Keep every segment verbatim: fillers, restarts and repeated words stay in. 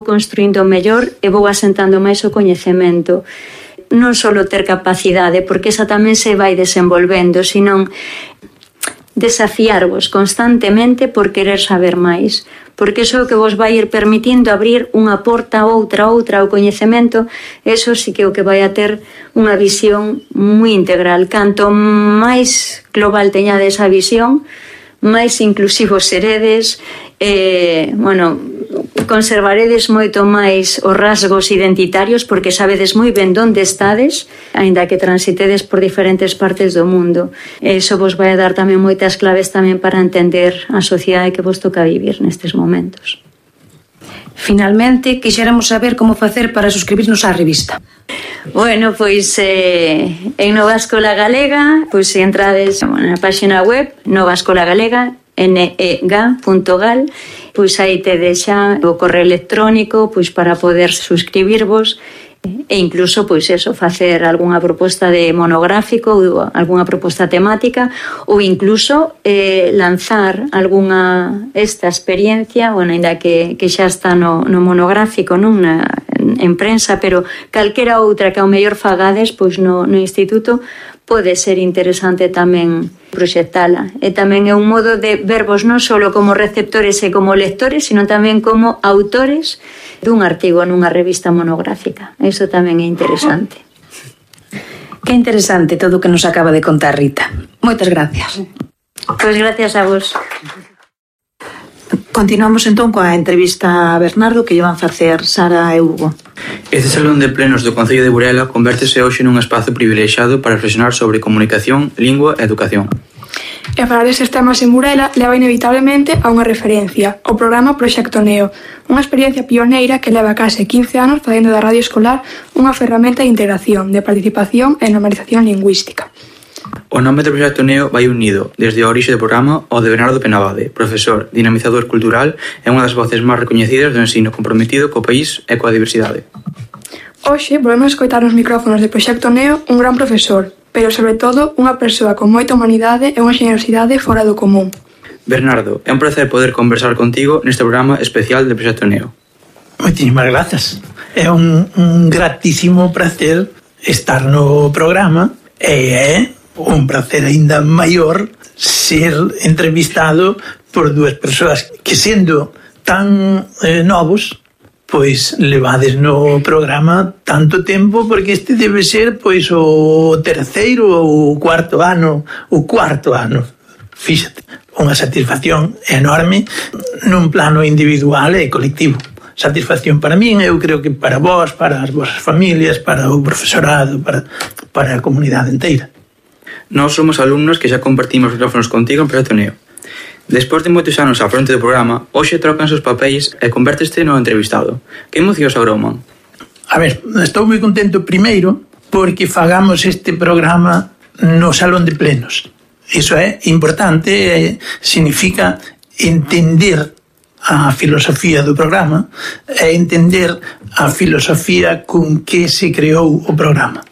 construindo mellor e vou asentando máis o coñecemento. Non só ter capacidade, porque esa tamén se vai desenvolvendo, senón desafiarvos constantemente por querer saber máis, porque iso é o que vos vai ir permitindo abrir unha porta, outra, outra ao coñecemento. Eso sí que é o que vai a ter unha visión moi integral. Canto máis global teñades a visión, máis inclusivos seredes, eh, bueno, conservaredes moito máis os rasgos identitarios, porque sabedes moi ben onde estades, aínda que transitedes por diferentes partes do mundo. Eso vos vai a dar tamén moitas claves tamén para entender a sociedade que vos toca vivir nestes momentos. Finalmente, quixéramos saber como facer para suscribirnos á revista. Bueno, pois eh, en Nova Escola Galega, pois se entrades na página web Nova Escola Galega, N E G A punto gal, pois aí tedes xa o correo electrónico pois para poder suscribirvos e incluso pois eso, facer algunha proposta de monográfico ou algunha proposta temática, ou incluso eh, lanzar algunha esta experiencia, bueno, ainda que, que xa está no, no monográfico, non na, en prensa, pero calquera outra que ao mellor fagades pois no, no instituto, pode ser interesante tamén proxectala. E tamén é un modo de vervos non só como receptores e como lectores, sino tamén como autores dun artigo nunha revista monográfica. Iso tamén é interesante. Que interesante todo o que nos acaba de contar Rita. Moitas gracias. Pois gracias a vos. Continuamos entón coa entrevista a Bernardo que lle van facer Sara e Hugo. Este salón de plenos do Concello de Burela convértese hoxe nun espazo privilexiado para reflexionar sobre comunicación, lingua e educación. E falar destes temas en Burela leva inevitablemente a unha referencia, o programa Proxecto Neo, unha experiencia pioneira que leva case quince anos facendo da radio escolar unha ferramenta de integración, de participación e normalización lingüística. O nome do Proxecto Neo vai unido desde a orixe do programa ao de Bernardo Penabade, profesor, dinamizador cultural e unha das voces máis recoñecidas do ensino comprometido co país e coa diversidade. Hoxe volvemos a escoitar nos micrófonos de Proxecto Neo un gran profesor, pero sobre todo unha persoa con moita humanidade e unha xenerosidade fora do común. Bernardo, é un placer poder conversar contigo neste programa especial de Proxecto Neo. Moitísimas grazas. É un, un gratísimo placer estar no programa e é un placer aínda maior ser entrevistado por dúas persoas que, sendo tan eh, novos, pois levades no programa tanto tempo, porque este debe ser pois o terceiro ou cuarto ano, o cuarto ano. Fíxate, unha satisfacción enorme nun plano individual e colectivo. Satisfacción para min, eu creo que para vós, para as vosas familias, para o profesorado, para, para a comunidade inteira. Nós somos alumnos que xa compartimos micrófonos contigo en Proxecto Neo. Despois de moitos anos á fronte do programa, hoxe trocan os papéis e converteste no entrevistado. Que emocións agroman? A ver, estou moi contento primeiro porque fagamos este programa no salón de plenos. Iso é importante, e significa entender a filosofía do programa e entender a filosofía con que se creou o programa.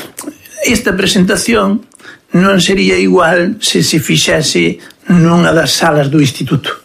Esta presentación non sería igual se se fixese nunha das salas do instituto,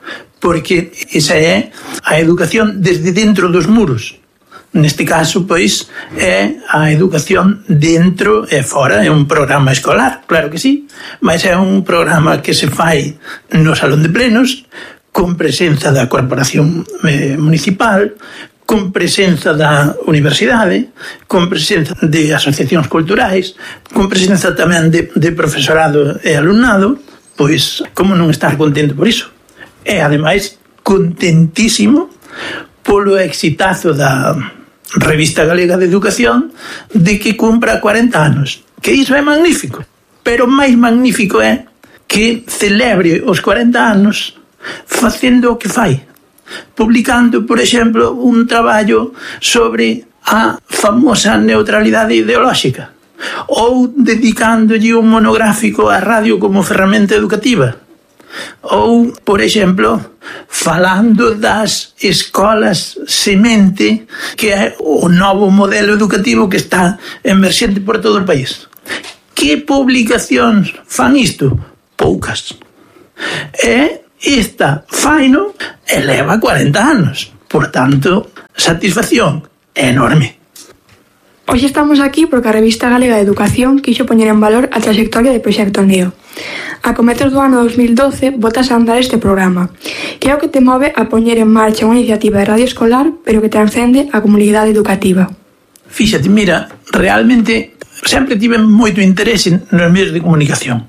porque esa é a educación desde dentro dos muros. Neste caso, pois, é a educación dentro e fora, é un programa escolar, claro que sí, mas é un programa que se fai no salón de plenos, con presenza da corporación eh, municipal, con presenza da universidade, con presenza de asociacións culturais, con presenza tamén de, de profesorado e alumnado, pois como non estar contento por iso? E ademais contentísimo polo exitazo da Revista Galega de Educación de que cumpra cuarenta anos, que iso é magnífico, pero máis magnífico é que celebre os cuarenta anos facendo o que fai, publicando, por exemplo, un traballo sobre a famosa neutralidade ideolóxica, ou dedicándolle un monográfico á radio como ferramenta educativa, ou, por exemplo, falando das escolas semente, que é o novo modelo educativo que está emerxente por todo o país. Que publicacións fan isto? Poucas. E esta faino eleva cuarenta anos. Por tanto, satisfacción enorme. Hoxe estamos aquí porque a Revista Galega de Educación quixo poñer en valor a trayectoria de Proxecto Neo. A comezos do ano dos mil doce botas a andar este programa, que é o que te move a poñer en marcha unha iniciativa de radio escolar, pero que transcende a comunidade educativa. Fíxate, mira, realmente sempre tive moito interese nos medios de comunicación.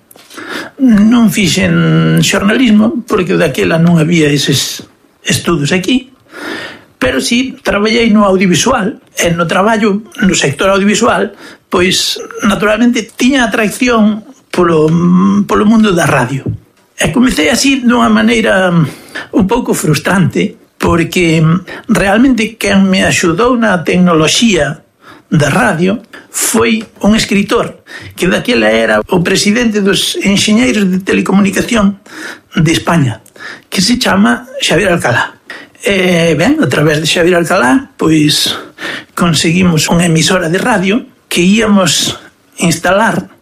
Non fixen xornalismo, porque daquela non había eses estudos aquí, pero si traballei no audiovisual, e no traballo no sector audiovisual, pois naturalmente tiña atracción polo, polo mundo da radio. E comecei así dunha maneira un pouco frustrante, porque realmente quen me axudou na tecnoloxía da radio foi un escritor que daquela era o presidente dos enxeñeiros de telecomunicación de España, que se chama Xavier Alcalá. E, ben, a través de Xavier Alcalá, pois conseguimos unha emisora de radio que íamos instalar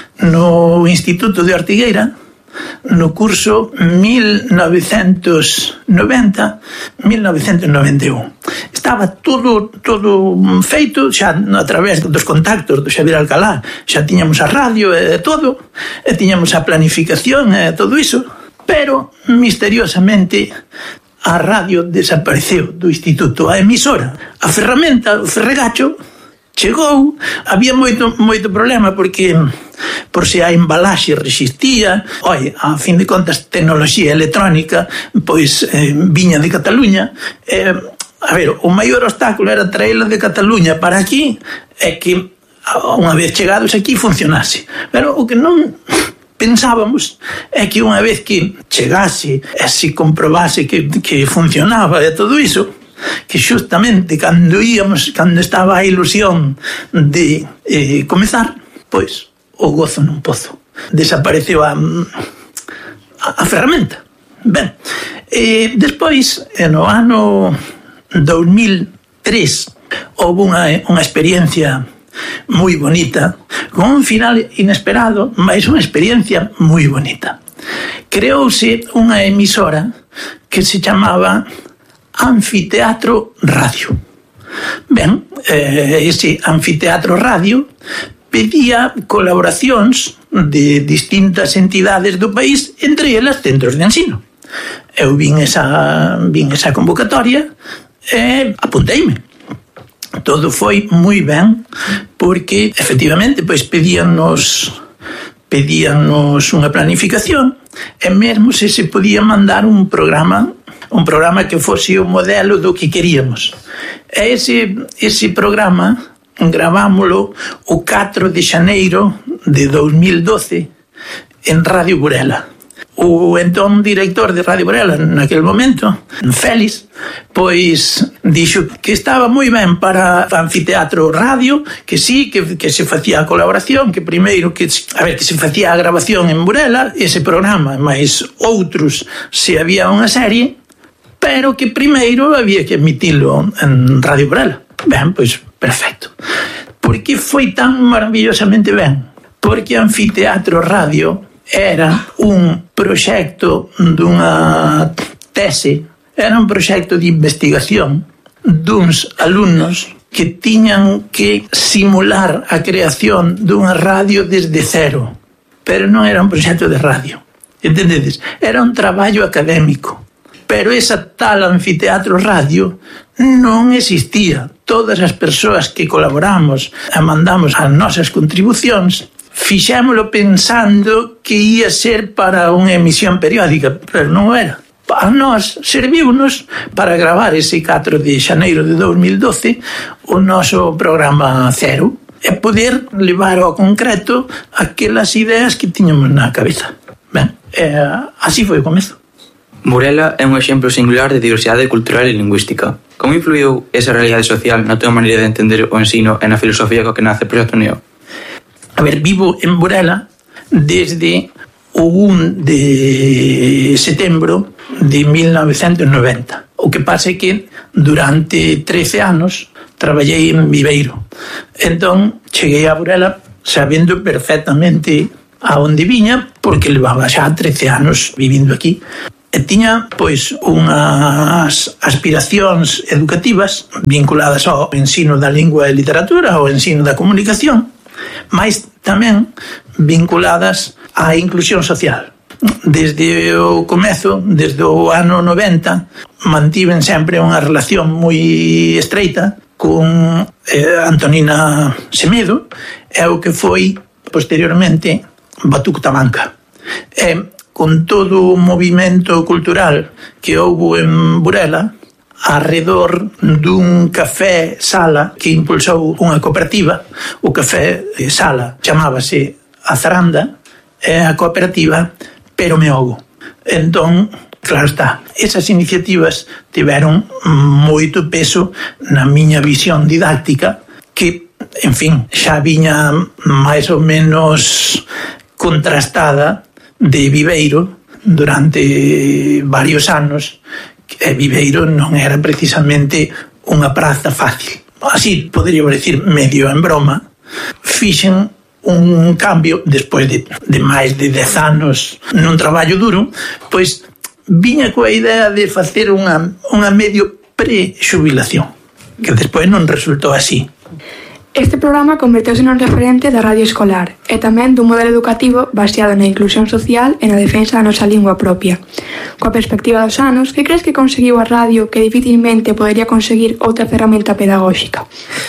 no Instituto de Ortigueira no curso mil novecentos noventa a mil novecentos noventa e un. Estaba todo todo feito xa a través dos contactos do Xavier Alcalá, xa tiñamos a radio e todo, e tiñamos a planificación e todo iso, pero misteriosamente a radio desapareceu do instituto, a emisora, a ferramenta, o ferregacho, chegou, había moito moito problema porque por se a embalaxe resistía, oi, a fin de contas tecnoloxía electrónica pois eh, viña de Cataluña, eh, a ver, o maior obstáculo era traela de Cataluña para aquí e que unha vez chegados aquí funcionase, pero o que non pensábamos é que unha vez que chegase e se comprobase que, que funcionaba e todo iso, que xustamente cando íamos, cando estaba a ilusión de eh, comezar, pois o gozo nun pozo. Desapareceu a, a, a ferramenta. Ben, eh, despois, no ano dos mil tres, houve unha, unha experiencia moi bonita, con un final inesperado, mas unha experiencia moi bonita. Creouse unha emisora que se chamaba Anfiteatro Radio. Ben, eh, ese Anfiteatro Radio pedía colaboracións de distintas entidades do país, entre elas centros de ensino. Eu vin esa, vin esa convocatoria e apunteime. Todo foi moi ben, porque efectivamente pois pedíannos pedíannos unha planificación e mesmo se se podía mandar un programa un programa que fose o modelo do que queríamos. E ese, ese programa gravámolo o catro de xaneiro de dos mil doce en Radio Burela. O entón director de Radio Burela naquele momento, Félix, pois dixo que estaba moi ben para Anfiteatro Radio, que sí, que, que se facía a colaboración, que primeiro que, a ver, que se facía a grabación en Burela, ese programa, mas outros se había unha serie, pero que primeiro había que emitilo en Radio Burela. Ben, pois perfecto. Por que foi tan maravillosamente ben? Porque Anfiteatro Radio era un proxecto dunha tese, era un proxecto de investigación duns alumnos que tiñan que simular a creación dunha radio desde cero, pero non era un proxecto de radio, entendedes? Era un traballo académico, pero esa tal Anfiteatro Radio non existía. Todas as persoas que colaboramos e mandamos as nosas contribucións fixémolo pensando que ia ser para unha emisión periódica, pero non era. A nós serviunos para gravar ese catro de xaneiro de dos mil doce o noso programa cero e poder levar ao concreto aquelas ideas que tiñamos na cabeza. Ben, eh, así foi o comezo. Burela é un exemplo singular de diversidade cultural e lingüística. Como influiu esa realidade social na tua maneira de entender o ensino e na filosofía co que nace Proxecto Neo? A ver, vivo en Burela desde o un de setembro de mil novecentos noventa. O que pasa é que durante trece anos traballei en Viveiro. Entón, cheguei a Burela sabendo perfectamente a onde viña, porque levaba xa trece anos vivindo aquí. E tiña, pois, unhas aspiracións educativas vinculadas ao ensino da lingua e literatura, ao ensino da comunicación, mas tamén vinculadas á inclusión social. Desde o comezo, desde o ano noventa, mantiven sempre unha relación moi estreita con eh, Antonina Semedo e o que foi posteriormente Batuc Tabanca. E con todo o movimento cultural que houve en Burela, arredor dun café sala que impulsou unha cooperativa, o café sala chamábase A Zaranda, e a cooperativa Pero Me Ogo. Entón, claro está, esas iniciativas tiveron moito peso na miña visión didáctica que, en fin, xa viña máis ou menos contrastada de Viveiro durante varios anos. E Viveiro non era precisamente unha praza fácil. Así, poderíamos decir, medio en broma, fixen un cambio despois de, de máis de dez anos nun traballo duro, pois viña coa idea de facer unha, unha medio pre-xubilación, que despois non resultou así. Este programa converteuse nun referente da radio escolar e tamén dun modelo educativo baseado na inclusión social e na defensa da nosa lingua propia. Coa perspectiva dos anos, que crees que conseguiu a radio que dificilmente podería conseguir outra ferramenta pedagóxica?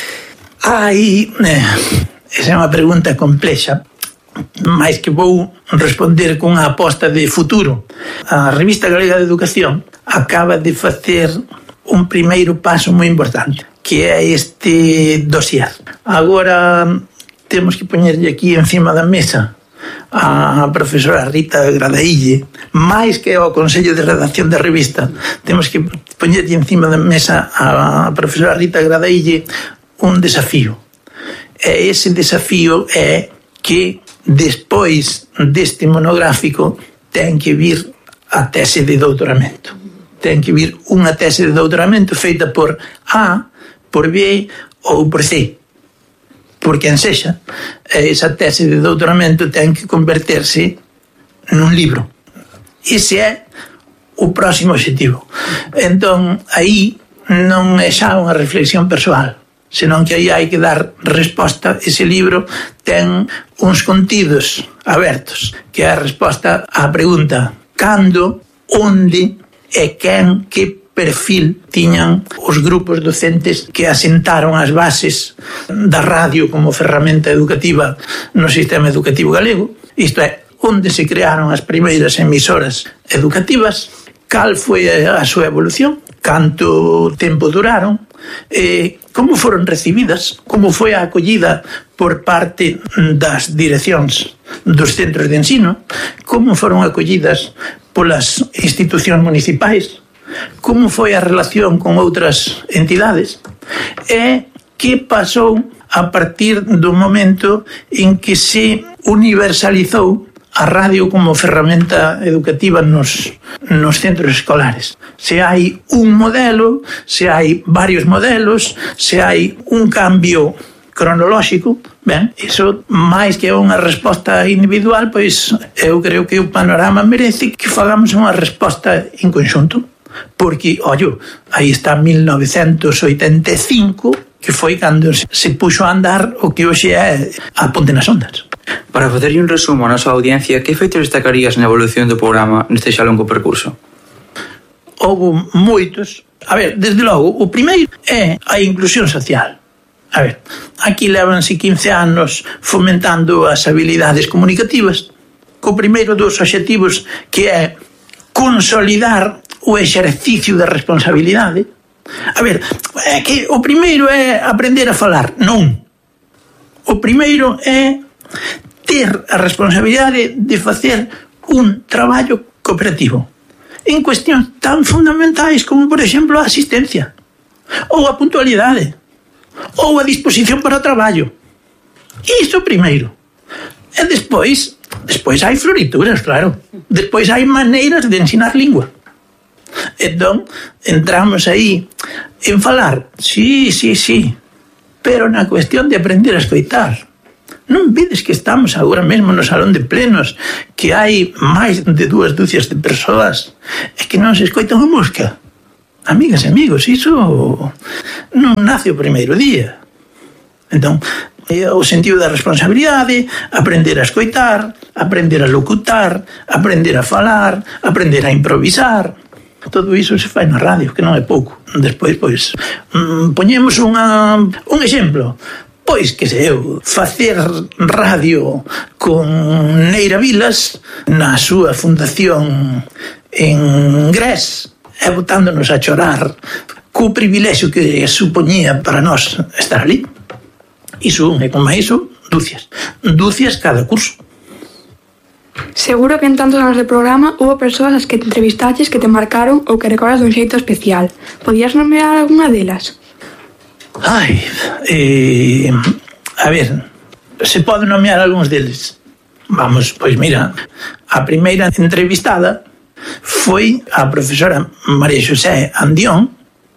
Aí, eh, esa é unha pregunta complexa, máis que vou responder cunha aposta de futuro. A Revista Galega de Educación acaba de facer un primeiro paso moi importante, que é este dossier. Agora temos que poñerlle aquí encima da mesa a profesora Rita Gradaille, máis que ao Consello de Redacción da revista, temos que poñerlle encima da mesa a profesora Rita Gradaille un desafío. E ese desafío é que despois deste monográfico ten que vir a tese de doutoramento. Ten que vir unha tese de doutoramento feita por A, por B ou por C, por quen sexa. Esa tese de doutoramento ten que converterse nun libro. Ese é o próximo objetivo. Entón, aí non é xa unha reflexión persoal, senón que aí hai que dar resposta. Ese libro ten uns contidos abertos, que é a resposta á pregunta: cando, onde e quen, que perfil tiñan os grupos docentes que asentaron as bases da radio como ferramenta educativa no sistema educativo galego, isto é, onde se crearon as primeiras emisoras educativas, cal foi a súa evolución, canto tempo duraron, e como foron recibidas, como foi a acollida por parte das direccións dos centros de ensino, como foron acollidas polas institucións municipais, como foi a relación con outras entidades, e que pasou a partir do momento en que se universalizou a radio como ferramenta educativa nos, nos centros escolares. Se hai un modelo, se hai varios modelos, se hai un cambio cronolóxico, ben, iso máis que unha resposta individual, pois eu creo que o panorama merece que fagamos unha resposta en conxunto. Porque, ollo, aí está mil novecentos oitenta e cinco, que foi cando se puxo a andar o que hoxe é a Ponte nas Ondas. Para facerlle un resumo á nosa audiencia, que feitos destacarías na evolución do programa neste xa longo percurso? Houve moitos. A ver, desde logo, o primeiro é a inclusión social. A ver, aquí levanse quince anos fomentando as habilidades comunicativas, co primeiro dos obxectivos, que é consolidar o exercicio da responsabilidade. A ver, é que o primeiro é aprender a falar. Non. O primeiro é ter a responsabilidade de facer un traballo cooperativo en cuestións tan fundamentais como, por exemplo, a asistencia, ou a puntualidade, ou a disposición para o traballo. Iso primeiro. E despois, despois hai florituras, claro. Despois hai maneiras de ensinar lingua. Entón, entramos aí en falar, sí, sí, sí, pero na cuestión de aprender a escoitar, Non vedes que estamos agora mesmo no salón de plenos, que hai máis de dúas dúcias de persoas e que non se escoita unha mosca? Amigas e amigos, iso non nace o primeiro día. Entón, o sentido da responsabilidade, aprender a escoitar, aprender a locutar, aprender a falar, aprender a improvisar. Todo iso se fai na radio, que non é pouco. Despois, pois, poñemos unha, un exemplo. Pois, que sei eu, facer radio con Neira Vilas na súa fundación en Gres e botándonos a chorar co privilexio que supoñía para nós estar ali. Iso, e como iso, dúcias. Dúcias cada curso. Seguro que en tantos anos de programa hubo persoas as que te entrevistaches que te marcaron ou que recordas dun xeito especial. Podías nomear algunha delas? Ai, eh, a ver, se pode nomear algúns deles. Vamos, pois mira, a primeira entrevistada foi a profesora María Xosé Andión.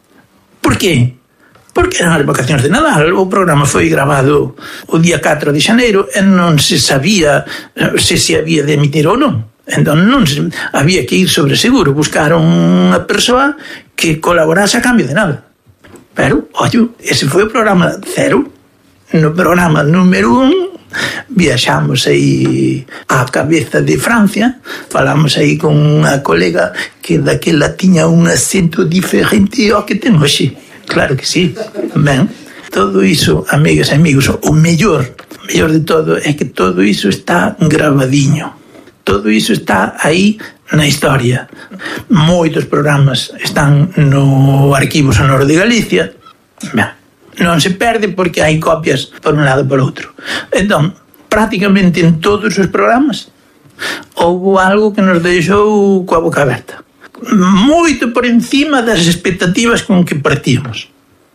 Por qué? Porque eran as vacacións de Nadal. O programa foi grabado o día catro de xaneiro e non se sabía se se había de emitir ou non. Entón non se, había que ir sobre seguro, buscar unha persoa que colaborase a cambio de nada. Pero, ollo, ese foi o programa cero. No programa número un viaxamos aí á cabeza de Francia, falamos aí con unha colega que daquela tiña un acento diferente ao que ten hoxe. Claro que sí. Ben, todo iso, amigas e amigos, o mellor, o mellor de todo é que todo iso está gravadiño. Todo iso está aí na historia. Moitos programas están no Arquivo Sonoro de Galicia. Ben, non se perde porque hai copias por un lado e por outro. Entón, prácticamente en todos os programas houve algo que nos deixou coa boca aberta. Moito por encima das expectativas con que partíamos.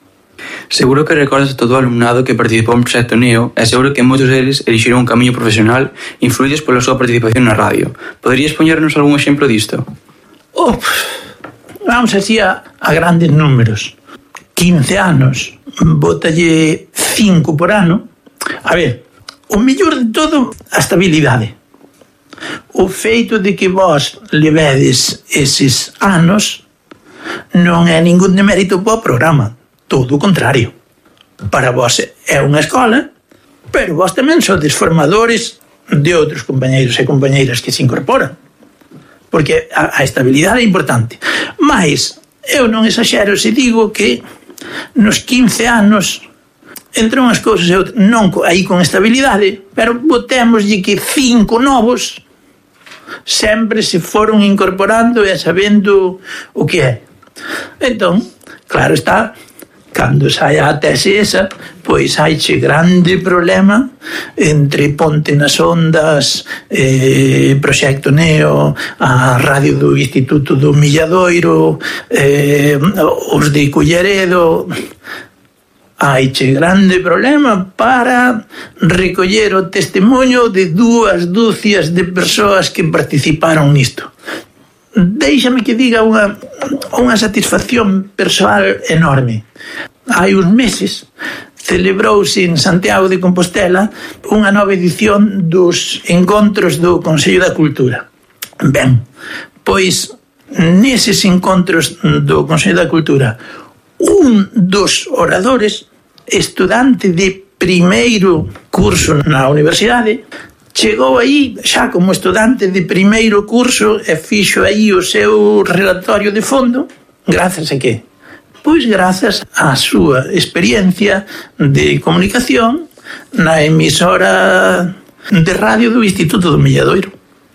Seguro que recordas a todo o alumnado que participou en Proxecto Neo e seguro que moitos deles elixiron un camiño profesional influídos pola súa participación na radio. Poderías poñernos algún exemplo disto? Oh, vamos así a, a grandes números. quince anos, bótalle cinco por ano. A ver, o mellor de todo, a estabilidade. O feito de que vós levedes eses anos non é ningún demérito para o programa. Todo o contrario. Para vós é unha escola, pero vós tamén sodes formadores de outros compañeiros e compañeiras que se incorporan. Porque a, a estabilidade é importante. Mais, eu non exaxero se digo que nos quince anos entre unhas cousas e outras, non aí con estabilidade, pero botémoslle que cinco novos sempre se foron incorporando e sabendo o que é. Entón, claro está, cando saia a tese esa, pois haiche grande problema entre Ponte nas Ondas, eh, Proxecto Neo, a radio do Instituto do Milladoiro, eh, os de Culleredo. Haiche grande problema para recoller o testemunho de dúas dúcias de persoas que participaron nisto. Déixame que diga unha, unha satisfacción persoal enorme. Hai uns meses celebrouse en Santiago de Compostela unha nova edición dos encontros do Consello da Cultura. Ben, pois neses encontros do Consello da Cultura, un dos oradores, estudante de primeiro curso na universidade, chegou aí xa como estudante de primeiro curso e fixo aí o seu relatorio de fondo. Grazas a que? Pois grazas á súa experiencia de comunicación na emisora de radio do Instituto do Milladoiro.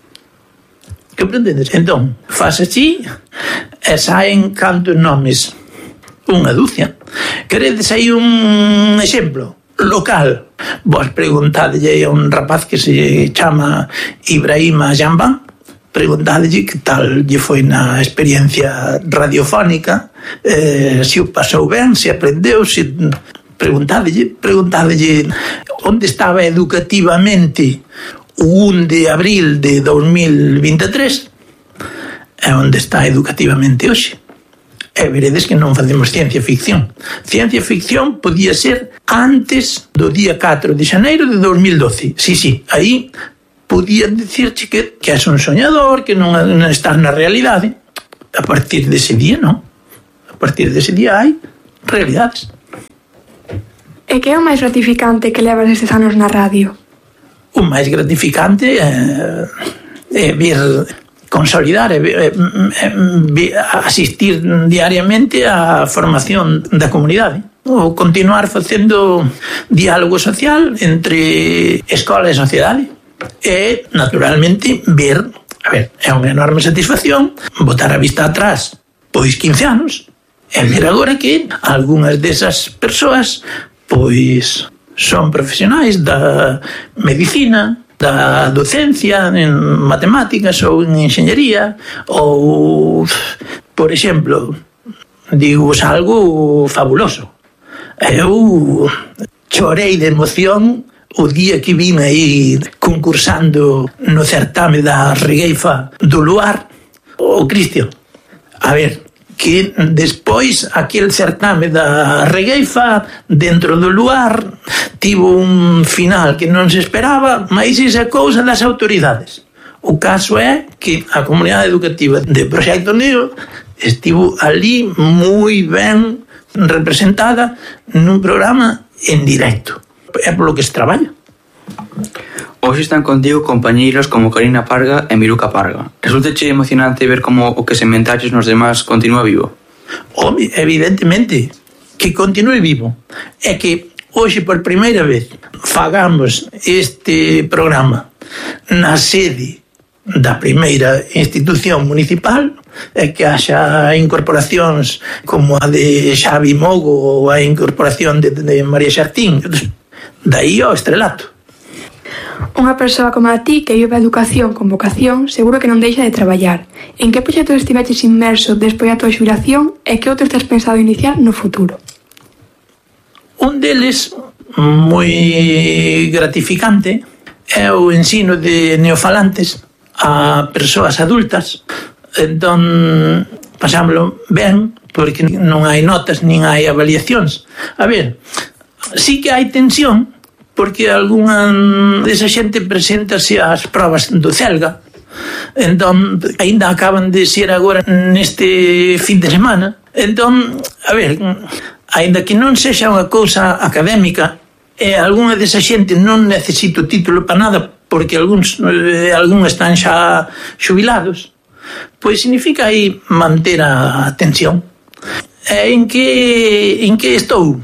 Que aprendedes? Entón, faz así e saen cantos nomes? Unha dúcia. Queredes aí un exemplo local? Vos preguntadelle a un rapaz que se chama Ibrahima Jambán, preguntadelle que tal lle foi na experiencia radiofónica, eh, se o pasou ben, se aprendeu, se preguntadelle, preguntadelle onde estaba educativamente o un de abril de dos mil vinte e tres e onde está educativamente hoxe. E veredes que non facemos ciencia ficción. Ciencia ficción podía ser antes do día catro de xaneiro de dos mil doce. Sí, sí, aí podía dicirche que, que és un soñador, que non, non estás na realidade. A partir dese día, non. A partir dese día hai realidades. E que é o máis gratificante que levas estes anos na radio? O máis gratificante é, é vir consolidar, é, é, é, asistir diariamente á formación da comunidade. Ou continuar facendo diálogo social entre escola e sociedade. E, naturalmente, ver, a ver, é unha enorme satisfacción botar a vista atrás, pois quince anos, e ver agora que algunhas desas persoas pois son profesionais da medicina, da docencia en matemáticas ou en enxeñería, ou, por exemplo, digo algo fabuloso. Eu chorei de emoción o día que vim aí concursando no certame da regueifa do Luar, o Cristian. A ver, que despois aquel certame da regueifa dentro do Luar tivo un final que non se esperaba, mas esa cousa das autoridades. O caso é que a comunidade educativa de Proxecto Neo estivo ali moi ben representada nun programa en directo. É polo que se traballa. Hoxe están contigo compañeiros como Karina Parga e Miruca Parga. Resultache emocionante ver como o que sementaches nos demás continúa vivo? Home, evidentemente que continúe vivo. É que hoxe por primeira vez fagamos este programa na sede da primeira institución municipal e que haxa incorporacións como a de Xavi Mogo ou a incorporación de, de María Xartín. Daí ao estrelato. Unha persoa como a ti que vive a educación con vocación seguro que non deixa de traballar. En que proxectos estiveches inmerso despois da tua xubilación e que outros tens pensado iniciar no futuro? Un deles moi gratificante é o ensino de neofalantes a persoas adultas. Entón, pasámoslo ben, porque non hai notas nin hai avaliacións. A ver, sí que hai tensión, porque algunha desa xente preséntase ás probas do Celga, entón, aínda acaban de ser agora neste fin de semana. Entón, a ver, aínda que non sexa unha cousa académica, e algunha desa xente non necesito título para nada, porque algúns, eh, algúns están xa xubilados, pois significa aí manter a atención. E en que, en que estou?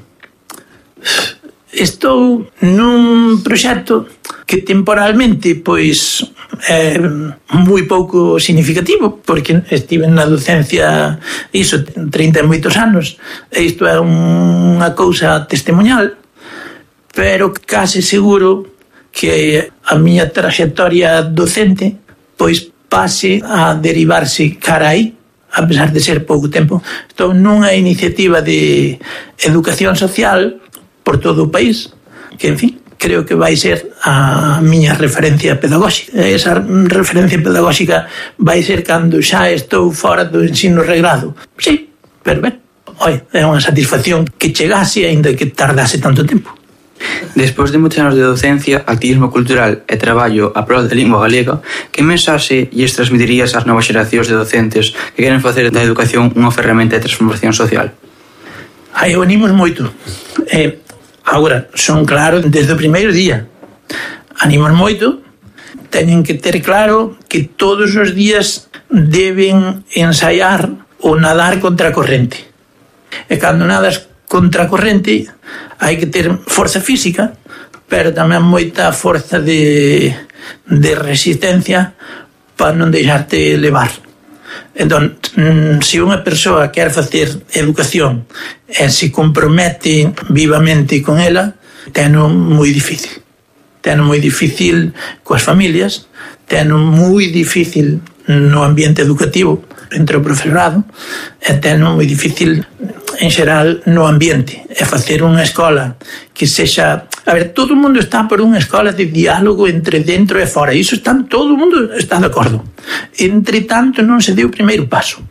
Estou nun proxecto que temporalmente pois é moi pouco significativo, porque estive na docencia iso, trinta e moitos anos, e isto é unha cousa testemunhal, pero case seguro que a miña traxectoria docente pois pase a derivarse cara aí, a pesar de ser pouco tempo. Estou nunha iniciativa de educación social por todo o país, que, en fin, creo que vai ser a miña referencia pedagóxica. Esa referencia pedagóxica vai ser cando xa estou fora do ensino regrado. Sí, pero ben, oi, é unha satisfacción que chegase, aínda que tardase tanto tempo. Despois de moitos anos de docencia, activismo cultural e traballo a prol da lingua galega, que mensaxe lles transmitirías ás novas xeracións de docentes que queren facer da educación unha ferramenta de transformación social? Aí o animos moito. Eh, agora, son claro desde o primeiro día. Animos moito. Teñen que ter claro que todos os días deben ensaiar ou nadar contra a corrente. E cando nadas contra a corrente hai que ter forza física, pero tamén moita forza de, de resistencia para non deixarte levar. Entón, se unha persoa quer facer educación e se compromete vivamente con ela, teno moi difícil. Teno moi difícil coas familias, teno moi difícil no ambiente educativo entre o profesorado, e teno moi difícil en xeral no ambiente. É facer unha escola que sexa... A ver, todo o mundo está por unha escola de diálogo entre dentro e fora. Iso está, todo o mundo está de acordo. Entre tanto, non se deu o primeiro paso.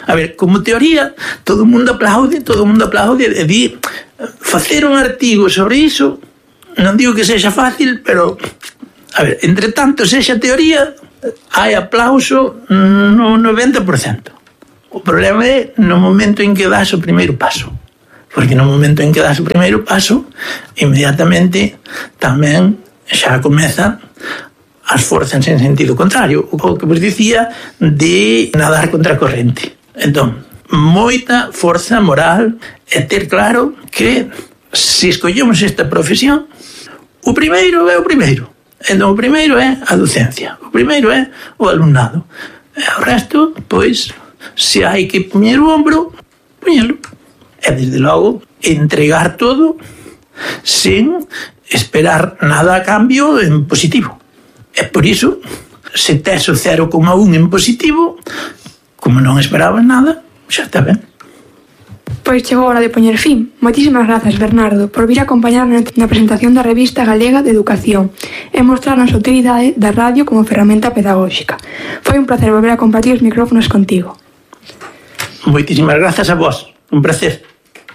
A ver, como teoría, todo o mundo aplaude, todo o mundo aplaude e di, facer un artigo sobre iso, non digo que sexa fácil, pero, a ver, entre tanto sexa teoría, hai aplauso no noventa por cento. O problema é no momento en que das o primeiro paso. Porque no momento en que das o primeiro paso, inmediatamente tamén xa comezan as forzas en sentido contrario, o que vos dicía de nadar contra a corrente. Entón, moita forza moral e ter claro que se escollemos esta profesión, o primeiro é o primeiro. Entón, o primeiro é a docencia, o primeiro é o alumnado. E o resto, pois, se hai que poñer o ombro, poñelo. E, desde logo, entregar todo sen esperar nada a cambio en positivo. E por iso, se tes o cero coma un en positivo, como non esperabas nada, xa está ben. Pois chegou a hora de poñer fin. Moitísimas grazas, Bernardo, por vir a acompañarnos na presentación da Revista Galega de Educación e mostrarnos a utilidade da radio como ferramenta pedagóxica. Foi un placer volver a compartir os micrófonos contigo. Moitísimas grazas a vos. Un placer.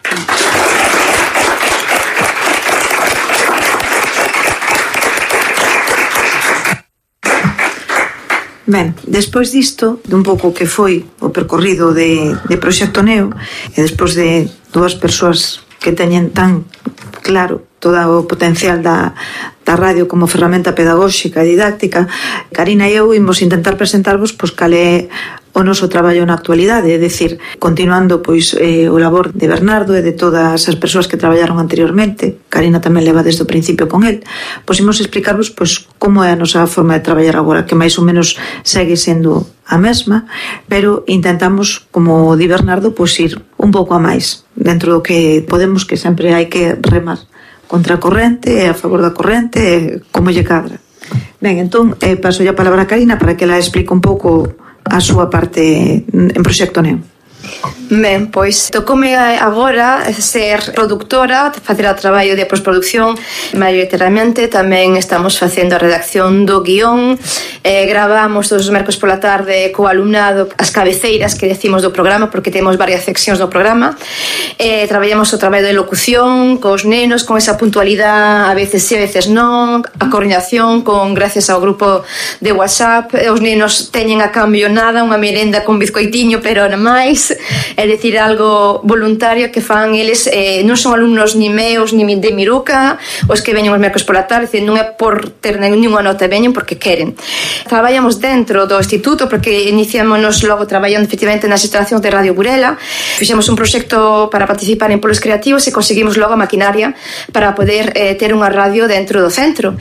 Ben, despois disto, dun pouco que foi o percorrido de, de Proxecto Neo, e despois de dúas persoas que teñen tan claro todo o potencial da, da radio como ferramenta pedagóxica e didáctica, Karina e eu imos intentar presentarvos pois, cal é o noso traballo na actualidade, é dicir, continuando pois eh, o labor de Bernardo e de todas as persoas que traballaron anteriormente. Karina tamén leva desde o principio con el. Pois imos explicarvos pois como é a nosa forma de traballar agora, que máis ou menos segue sendo a mesma, pero intentamos, como di Bernardo, pois ir un pouco a máis dentro do que podemos, que sempre hai que remar contra a corrente e a favor da corrente e como lle cadra. Ben, entón, eh, paso a palabra a Karina para que ela explique un pouco a súa parte en Proxecto Neo. Ben, pois tocoume agora ser productora, facer o traballo de postproducción maioritariamente, tamén estamos facendo a redacción do guión, eh, gravamos todos os mércores pola tarde co alumnado as cabeceiras que decimos do programa, porque temos varias seccións do programa, eh, traballamos o traballo de locución cos nenos, con esa puntualidade a veces sí, a veces non, a coordinación con gracias ao grupo de WhatsApp, os nenos teñen a cambio nada, unha merenda con bizcoitiño, pero non máis, é dicir, algo voluntario que fan eles, eh, non son alumnos ni meus ni de Miruca, os que veñen os mércores pola tarde, non é por ter nenhuma nota, veñen porque queren. Traballamos dentro do instituto porque iniciámonos logo traballando efectivamente nas instalacións de Radio Burela, fixemos un proxecto para participar en polos creativos e conseguimos logo a maquinaria para poder eh, ter unha radio dentro do centro.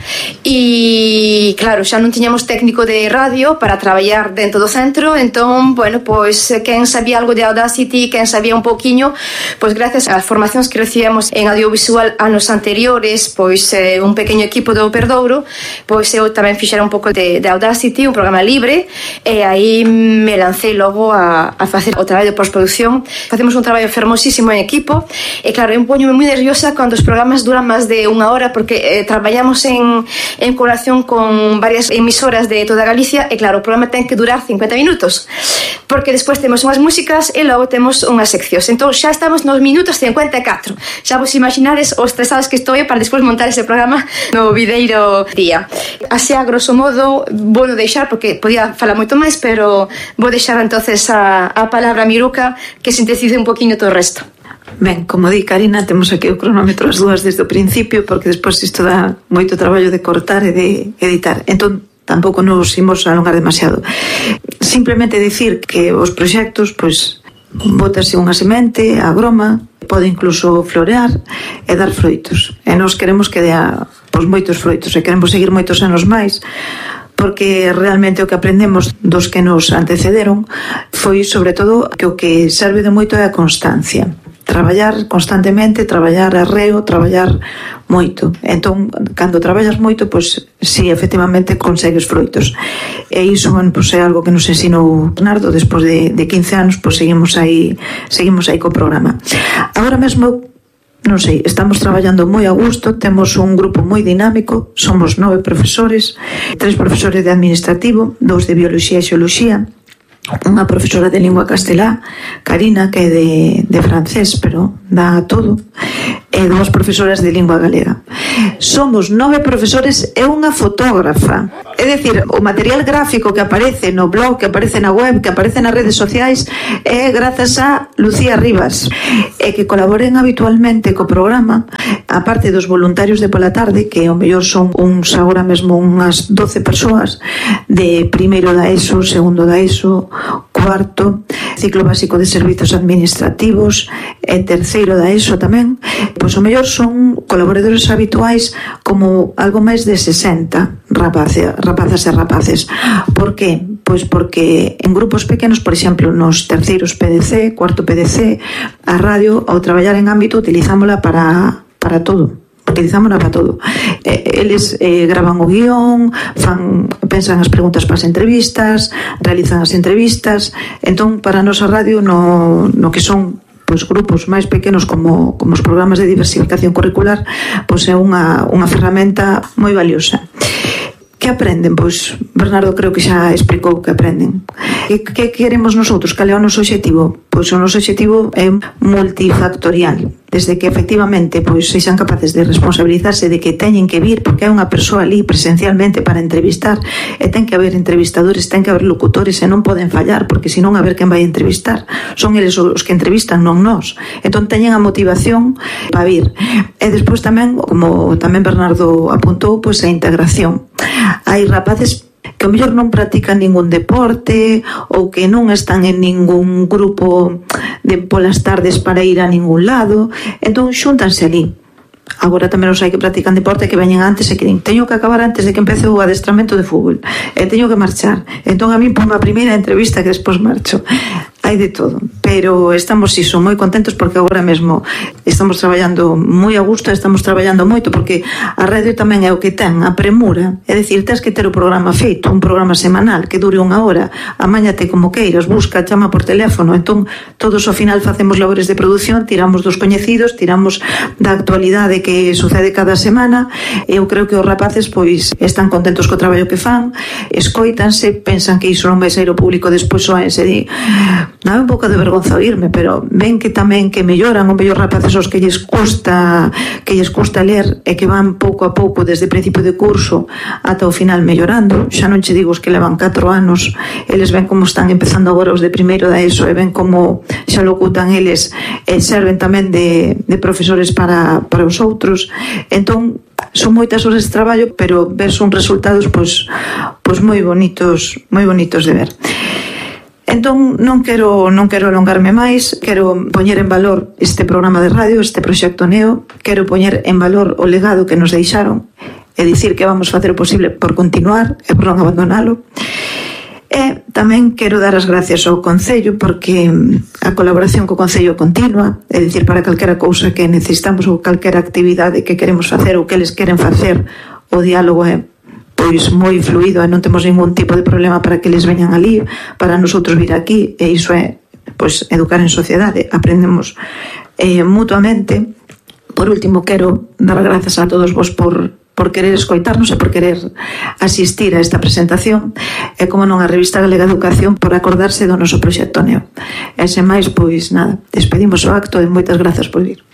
E claro, xa non tiñamos técnico de radio para traballar dentro do centro, entón, bueno, pois quen sabía algo de Audacity, quen sabía un poquinho, pois gracias ás formacións que recibíamos en audiovisual anos anteriores, pois eh, un pequeno equipo do Perdouro, pois eu tamén fixera un pouco de, de Audacity, un programa libre, e aí me lancei logo a, a facer o traballo de postproducción. Facemos un traballo fermosísimo en equipo, e claro, eu poño moi nerviosa cando os programas duran máis de unha hora, porque eh, traballamos en, en colaboración con varias emisoras de toda Galicia, e claro, o programa ten que durar cincuenta minutos, porque despois temos unhas músicas e logo temos unhas seccións. Entón xa estamos nos minutos cincuenta e catro. Xa vos imaginades os estresados que estou para despois montar ese programa no videiro día. Así, a grosso modo, vou non deixar, porque podía falar moito máis, pero vou deixar entonces a, a palabra a Miruca, que sintetice un poquinho todo o resto. Ben, como di Karina, temos aquí o cronómetro as dúas desde o principio, porque despois isto dá moito traballo de cortar e de editar. Entón, tampouco nos imos alongar demasiado. Simplemente dicir que os proxectos, pois, bótase unha semente, a groma, pode incluso florear e dar froitos. E nós queremos que dea pois, moitos froitos, e queremos seguir moitos anos máis, porque realmente o que aprendemos dos que nos antecederon foi, sobre todo, que o que serve de moito é a constancia. Traballar constantemente, traballar arreo, traballar moito. Entón, cando traballas moito, pois, si, efectivamente, consegues froitos. E iso, bueno, pois, é algo que nos ensinou Bernardo, despois de, de quince anos, pois, seguimos aí, seguimos aí co programa. Agora mesmo, non sei, estamos traballando moi a gusto, temos un grupo moi dinámico, somos nove profesores, tres profesores de administrativo, dous de bioloxía e xeoloxía, unha profesora de lingua castelá, Karina, que é de, de francés, pero dá todo, e dúas profesoras de lingua galega. Somos nove profesores e unha fotógrafa. É dicir, o material gráfico que aparece no blog, que aparece na web, que aparece nas redes sociais, é grazas a Lucía Rivas, e que colaboren habitualmente co programa, a parte dos voluntarios de pola tarde, que ao mellor son uns agora mesmo unhas doce persoas de primeiro da ESO, segundo da ESO, cuarto, ciclo básico de servizos administrativos e terceiro da ESO tamén, pois o mellor son colaboradores habituais como algo máis de sesenta rapaces, rapazas e rapaces. Por que? Pois porque en grupos pequenos, por exemplo, nos terceiros P D C, cuarto P D C, a radio, ao traballar en ámbito, utilizámola para, para todo. Utilizámola para todo. Eh, eles eh, graban o guión, fan, pensan as preguntas para as entrevistas, realizan as entrevistas. Entón, para a nosa radio, no, no que son pois grupos máis pequenos como, como os programas de diversificación curricular, pois é unha, unha ferramenta moi valiosa. Que aprenden? Pois Bernardo creo que xa explicou que aprenden. Que, que queremos nosotros? Cal é o noso obxectivo? Pois o noso obxectivo é multifactorial. Desde que efectivamente pois sexan capaces de responsabilizarse de que teñen que vir, porque hai unha persoa ali presencialmente para entrevistar, e ten que haber entrevistadores, ten que haber locutores, e non poden fallar, porque senón a ver quen vai entrevistar. Son eles os que entrevistan, non nós. Entón teñen a motivación para vir. E despois tamén, como tamén Bernardo apuntou, pois a integración. Hai rapaces que ao mellor non practican ningún deporte ou que non están en ningún grupo de polas tardes para ir a ningún lado, entón xúntanse ali. Agora tamén os hai que practican deporte que veñen antes e que din, teño que acabar antes de que empece o adestramento de fútbol e teño que marchar, entón a mí ponme a primeira entrevista que despois marcho. Hai de todo, pero estamos iso moi contentos porque agora mesmo estamos traballando moi a gusto, estamos traballando moito porque a radio tamén é o que ten a premura, é dicir, tens que ter o programa feito, un programa semanal que dure unha hora, amáñate como queiras, busca, chama por teléfono, entón todos ao final facemos labores de produción, tiramos dos coñecidos, tiramos da actualidade que sucede cada semana, e eu creo que os rapaces pois están contentos co traballo que fan, escoítanse, pensan que iso non vai sair ao público despois só e se di dá un pouco de vergonza oírme, pero ven que tamén que melloran, o mellor rapaces os que lles custa que lles custa ler e que van pouco a pouco desde o principio de curso ata o final mellorando. Xa non che digo os que levan catro anos, eles ven como están empezando agora os de primeiro da ESO e ven como xa locutan eles e serven tamén de, de profesores para, para os outros. Entón son moitas horas de traballo, pero ves uns resultados pois, pois moi bonitos, moi bonitos de ver. Entón non quero non quero alongarme máis, quero poñer en valor este programa de radio, este proxecto Neo, quero poñer en valor o legado que nos deixaron e dicir que vamos facer o posible por continuar e por non abandonalo. E tamén quero dar as gracias ao Concello porque a colaboración co Concello continua, é dicir, para calquera cousa que necesitamos ou calquera actividade que queremos facer ou que eles queren facer, o diálogo é pois moi fluido e non temos ningún tipo de problema para que eles veñan ali, para nosotros vir aquí, e iso é pois educar en sociedade, aprendemos eh, mutuamente. Por último, quero dar grazas a todos vos por por querer escoitarnos e por querer asistir a esta presentación, e como non a Revista Galega de Educación por acordarse do noso proxecto Neo. E sen máis, pois nada, despedimos o acto e moitas grazas por vir.